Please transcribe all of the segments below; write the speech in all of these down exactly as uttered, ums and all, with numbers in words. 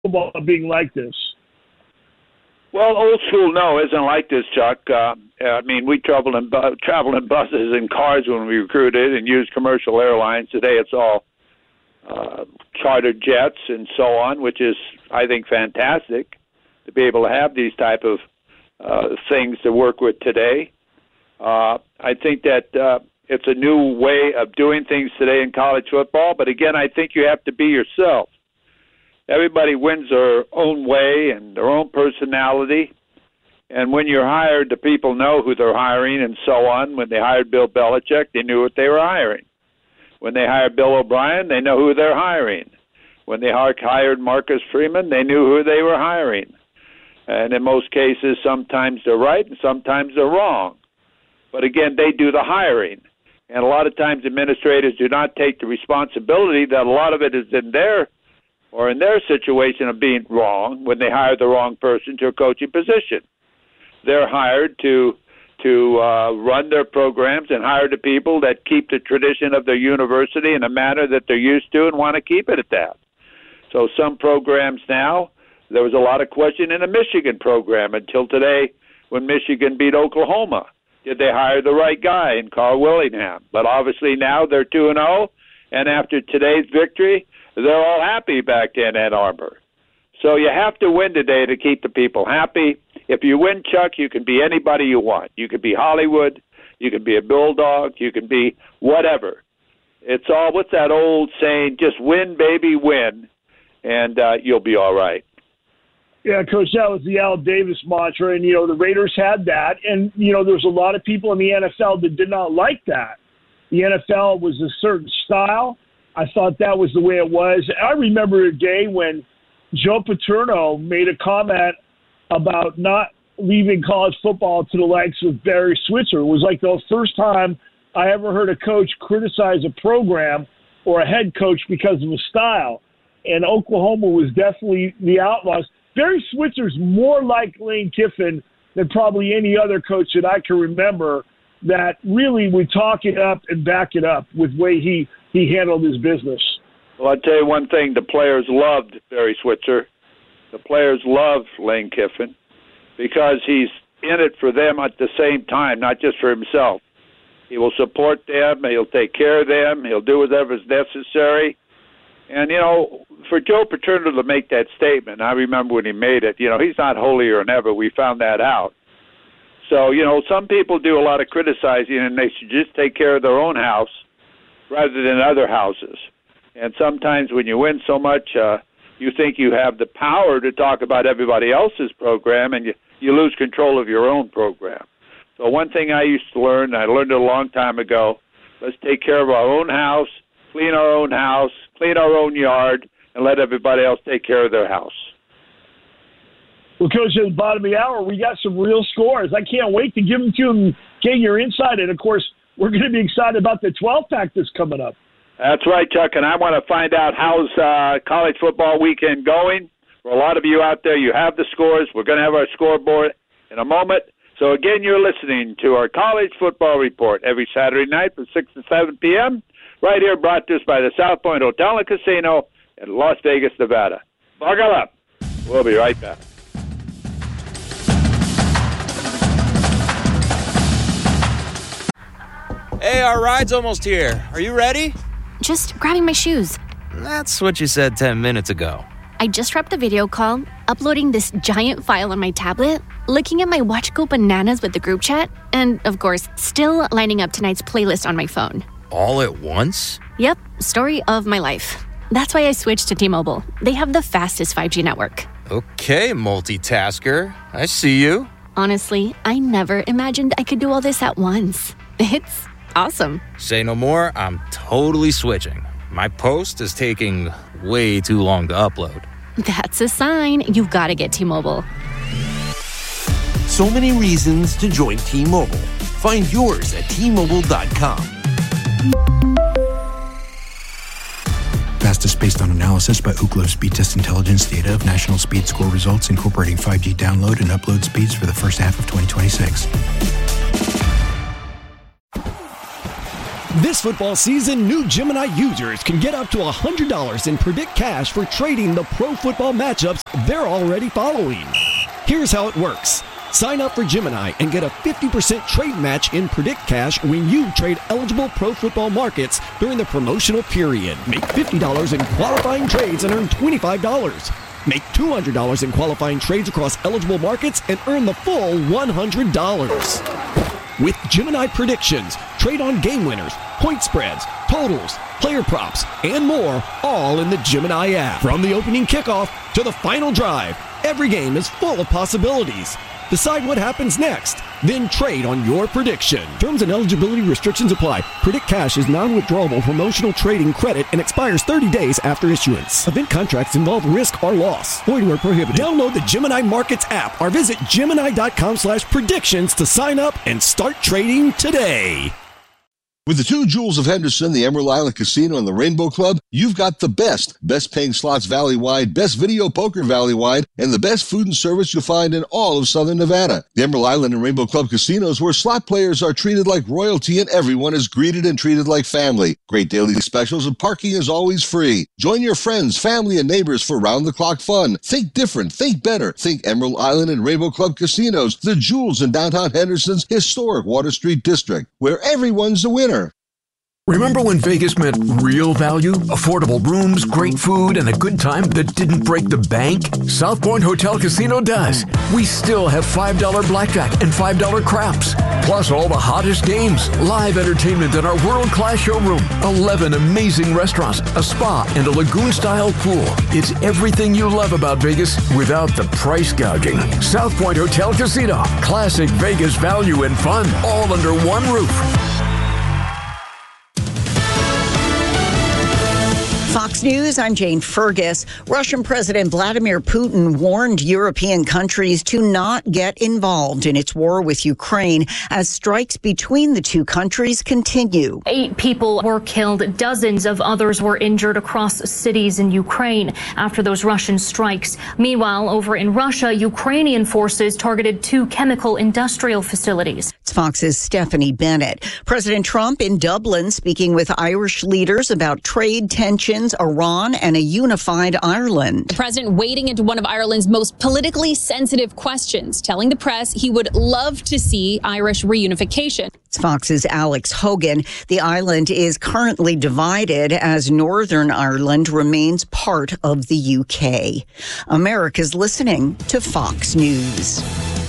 football being like this? Well, old school, no, isn't like this, Chuck. Uh, I mean, we traveled in, bu- traveled in buses and cars when we recruited and used commercial airlines. Today it's all uh, chartered jets and so on, which is, I think, fantastic to be able to have these type of uh, things to work with today. Uh, I think that uh, it's a new way of doing things today in college football, but again, I think you have to be yourself. Everybody wins their own way and their own personality. And when you're hired, the people know who they're hiring and so on. When they hired Bill Belichick, they knew what they were hiring. When they hired Bill O'Brien, they know who they're hiring. When they hired Marcus Freeman, they knew who they were hiring. And in most cases, sometimes they're right and sometimes they're wrong. But again, they do the hiring. And a lot of times administrators do not take the responsibility that a lot of it is in their or in their situation of being wrong when they hire the wrong person to a coaching position. They're hired to to uh, run their programs and hire the people that keep the tradition of their university in a manner that they're used to and want to keep it at that. So some programs now, there was a lot of question in the Michigan program until today when Michigan beat Oklahoma. Did they hire the right guy in Carl Willingham? But obviously now they're two and oh, and after today's victory, they're all happy back in Ann Arbor. So you have to win today to keep the people happy. If you win, Chuck, you can be anybody you want. You could be Hollywood. You could be a Bulldog. You can be whatever. It's all, what's that old saying? Just win, baby, win, and uh, you'll be all right. Yeah, Coach, that was the Al Davis mantra, and, you know, the Raiders had that. And, you know, there's a lot of people in the N F L that did not like that. The N F L was a certain style. I thought that was the way it was. I remember a day when Joe Paterno made a comment about not leaving college football to the likes of Barry Switzer. It was like the first time I ever heard a coach criticize a program or a head coach because of a style. And Oklahoma was definitely the Outlaws. Barry Switzer's more like Lane Kiffin than probably any other coach that I can remember that really would talk it up and back it up with the way he, he handled his business. Well, I'll tell you one thing. The players loved Barry Switzer. The players loved Lane Kiffin because he's in it for them at the same time, not just for himself. He will support them. He'll take care of them. He'll do whatever is necessary. And, you know, for Joe Paterno to make that statement, I remember when he made it, you know, he's not holier than ever. We found that out. So, you know, some people do a lot of criticizing, and they should just take care of their own house rather than other houses. And sometimes when you win so much, uh, you think you have the power to talk about everybody else's program, and you, you lose control of your own program. So one thing I used to learn, I learned it a long time ago, let's take care of our own house, clean our own house, clean our own yard, and let everybody else take care of their house. Well, Coach, at the bottom of the hour, we got some real scores. I can't wait to give them to you and get your insight. And, of course, we're going to be excited about the twelve-pack that's coming up. That's right, Chuck, and I want to find out how's uh, college football weekend going. For a lot of you out there, you have the scores. We're going to have our scoreboard in a moment. So, again, you're listening to our College Football Report every Saturday night from six to seven p.m., right here brought to us by the South Point Hotel and Casino in Las Vegas, Nevada. Buckle up. We'll be right back. Hey, our ride's almost here. Are you ready? Just grabbing my shoes. That's what you said ten minutes ago. I just wrapped a video call, uploading this giant file on my tablet, looking at my watch go bananas with the group chat, and, of course, still lining up tonight's playlist on my phone. All at once? Yep, story of my life. That's why I switched to T-Mobile. They have the fastest five G network. Okay, multitasker. I see you. Honestly, I never imagined I could do all this at once. It's awesome. Say no more, I'm totally switching. My post is taking way too long to upload. That's a sign. You've got to get T-Mobile. So many reasons to join T-Mobile. Find yours at T Mobile dot com. Fastest based on analysis by Ookla Speed Test Intelligence data of national speed score results incorporating five G download and upload speeds for the first half of twenty twenty-six. This football season, new Gemini users can get up to one hundred dollars in Predict Cash for trading the pro football matchups they're already following. Here's how it works. Sign up for Gemini and get a fifty percent trade match in Predict Cash when you trade eligible pro football markets during the promotional period. Make fifty dollars in qualifying trades and earn twenty-five dollars. Make two hundred dollars in qualifying trades across eligible markets and earn the full one hundred dollars. With Gemini predictions, trade on game winners, point spreads, totals, player props, and more, all in the Gemini app. From the opening kickoff to the final drive, every game is full of possibilities. Decide what happens next, then trade on your prediction. Terms and eligibility restrictions apply. Predict Cash is non-withdrawable promotional trading credit and expires thirty days after issuance. Event contracts involve risk or loss. Void where prohibited. Download the Gemini Markets app or visit Gemini.com slash predictions to sign up and start trading today. With the two Jewels of Henderson, the Emerald Island Casino, and the Rainbow Club, you've got the best. Best paying slots valley-wide, best video poker valley-wide, and the best food and service you'll find in all of Southern Nevada. The Emerald Island and Rainbow Club casinos, where slot players are treated like royalty and everyone is greeted and treated like family. Great daily specials and parking is always free. Join your friends, family, and neighbors for round-the-clock fun. Think different. Think better. Think Emerald Island and Rainbow Club casinos, the Jewels in downtown Henderson's historic Water Street district, where everyone's a winner. Remember when Vegas meant real value? Affordable rooms, great food, and a good time that didn't break the bank? South Point Hotel Casino does. We still have five dollar blackjack and five dollar craps. Plus all the hottest games, live entertainment in our world-class showroom, eleven amazing restaurants, a spa, and a lagoon-style pool. It's everything you love about Vegas without the price gouging. South Point Hotel Casino. Classic Vegas value and fun, all under one roof. Fox News, I'm Jane Fergus. Russian President Vladimir Putin warned European countries to not get involved in its war with Ukraine as strikes between the two countries continue. Eight people were killed. Dozens of others were injured across cities in Ukraine after those Russian strikes. Meanwhile, over in Russia, Ukrainian forces targeted two chemical industrial facilities. It's Fox's Stephanie Bennett. President Trump in Dublin speaking with Irish leaders about trade tensions, Iran, and a unified Ireland. The president wading into one of Ireland's most politically sensitive questions, telling the press he would love to see Irish reunification. It's Fox's Alex Hogan. The island is currently divided as Northern Ireland remains part of the U K. America's listening to Fox News.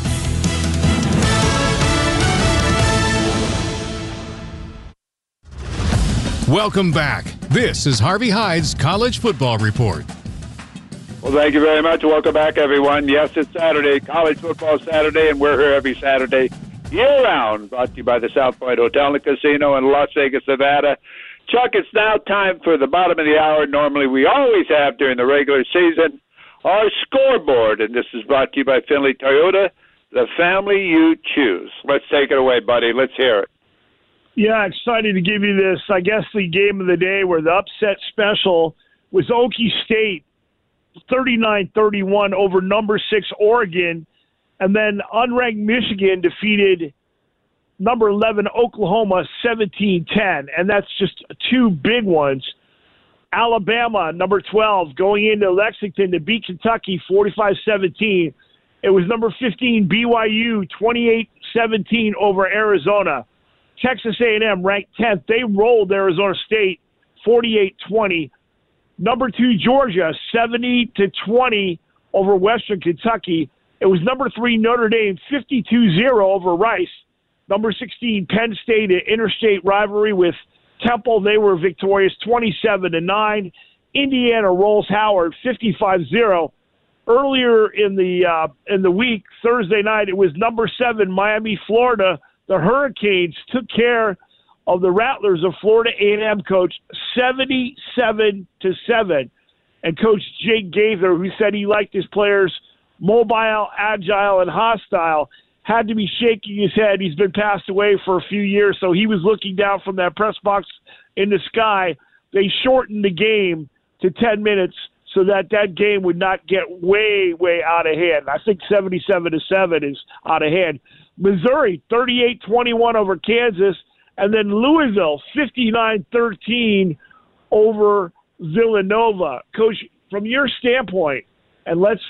Welcome back. This is Harvey Hyde's College Football Report. Well, thank you very much. Welcome back, everyone. Yes, it's Saturday, College Football Saturday, and we're here every Saturday year-round, brought to you by the South Point Hotel and Casino in Las Vegas, Nevada. Chuck, it's now time for the bottom of the hour. Normally, we always have during the regular season our scoreboard, and this is brought to you by Finley Toyota, the family you choose. Let's take it away, buddy. Let's hear it. Yeah, excited to give you this. I guess the game of the day where the upset special was Okie State, thirty-nine thirty-one over number six Oregon, and then unranked Michigan defeated number eleven Oklahoma seventeen ten, and that's just two big ones. Alabama, number twelve, going into Lexington to beat Kentucky forty-five seventeen. It was number fifteen B Y U twenty-eight seventeen over Arizona. Texas A and M ranked tenth. They rolled Arizona State forty-eight twenty. Number two, Georgia, seventy to twenty over Western Kentucky. It was number three, Notre Dame, fifty-two zero over Rice. Number sixteen, Penn State, an interstate rivalry with Temple. They were victorious twenty-seven to nine. Indiana rolls Howard fifty-five zero. Earlier in the uh, in the week, Thursday night, it was number seven, Miami, Florida. The Hurricanes took care of the Rattlers of Florida A and M, coach, seventy-seven to seven. And Coach Jake Gaither, who said he liked his players mobile, agile, and hostile, had to be shaking his head. He's been passed away for a few years, so he was looking down from that press box in the sky. They shortened the game to ten minutes so that that game would not get way, way out of hand. I think seventy-seven to seven is out of hand. Missouri, thirty-eight twenty-one over Kansas. And then Louisville, fifty-nine thirteen over Villanova. Coach, from your standpoint, and let's